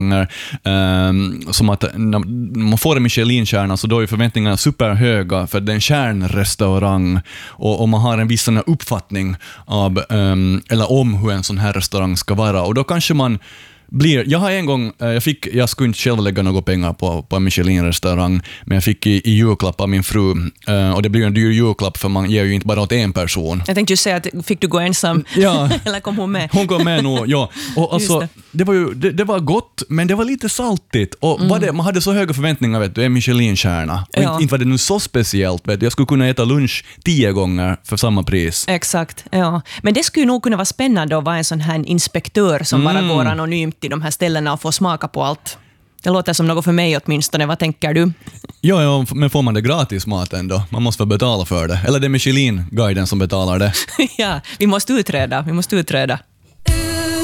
som att när man får en Michelin-stjärna så då är förväntningarna superhöga för det är en kärnrestaurang och man har en viss sån här uppfattning av, eller om hur en sån här restaurang ska vara, och då kanske man jag har en gång, jag skulle inte själv lägga några pengar på en Michelin-restaurang, men jag fick i julklapp av min fru, och det blir en dyr julklapp för man ger ju inte bara åt en person. Jag tänkte ju säga att fick du gå ensam, ja. eller kom hon med? Hon kom med nog, ja. Och alltså, det var gott, men det var lite saltigt, och man hade så höga förväntningar, vet du, en Michelin-stjärna. Och inte var det nu så speciellt, vet du. Jag skulle kunna äta lunch 10 gånger för samma pris. Exakt, ja. Men det skulle nog kunna vara spännande att vara en sån här inspektör som bara går anonymt till de här ställena och får smaka på allt. Det låter som något för mig åtminstone. Vad tänker du? Ja, men får man det gratis maten då? Man måste väl betala för det. Eller det är Michelin-guiden som betalar det. Ja, vi måste utreda.